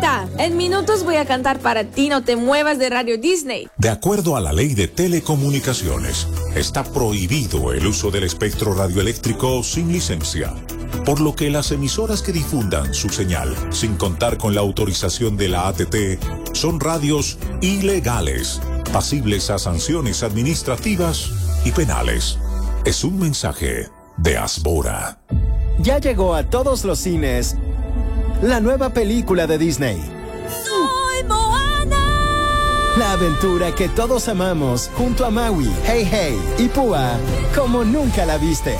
Alexa, en minutos voy a cantar para ti, no te muevas de Radio Disney. De acuerdo a la ley de telecomunicaciones, está prohibido el uso del espectro radioeléctrico sin licencia, por lo que las emisoras que difundan su señal sin contar con la autorización de la ATT son radios ilegales, pasibles a sanciones administrativas y penales. Es un mensaje de Asbora. Ya llegó a todos los cines la nueva película de Disney. ¡Soy Moana! La aventura que todos amamos junto a Maui, Hey Hey y Púa como nunca la viste.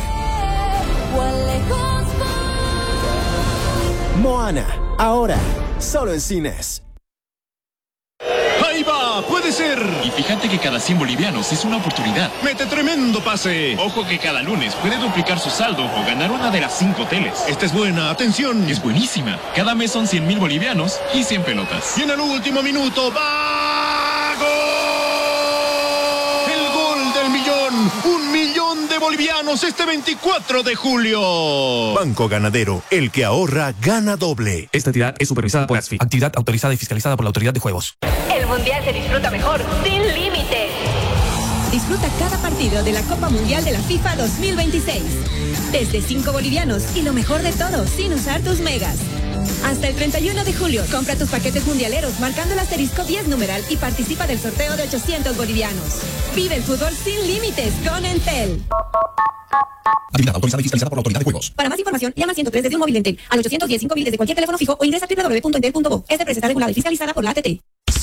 Moana, ahora, solo en cines. ¡Ahí va! ¡Puede ser! Y fíjate que cada 100 bolivianos es una oportunidad. ¡Mete tremendo pase! Ojo que cada lunes puede duplicar su saldo o ganar una de las 5 teles. Esta es buena, atención. Es buenísima. Cada mes son 100,000 bolivianos y 100 pelotas. Y en el último minuto, ¡va! ¡Gol! ¡El gol del millón! ¡1 millón de bolivianos este 24 de julio! Banco Ganadero, el que ahorra, gana doble. Esta entidad es supervisada por ASFI, actividad autorizada y fiscalizada por la Autoridad de Juegos. El Mundial se disfruta mejor, sin límites. Disfruta cada partido de la Copa Mundial de la FIFA 2026. Desde 5 bolivianos y lo mejor de todo, sin usar tus megas. Hasta el 31 de julio, compra tus paquetes mundialeros marcando el asterisco 10 numeral y participa del sorteo de 800 bolivianos. Vive el fútbol sin límites con Entel. Actividad autorizada y fiscalizada por la Autoridad de Juegos. Para más información, llama al 103 desde un móvil de Entel, al 810 5000 desde cualquier teléfono fijo o ingresa a www.entel.bo. Esta empresa está regulada y fiscalizada por la ATT.